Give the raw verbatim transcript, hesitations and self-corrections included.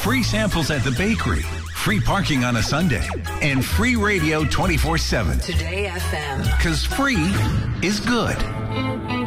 free samples at the bakery, free parking on a Sunday, and free radio twenty-four seven. Today F M. Because free is good.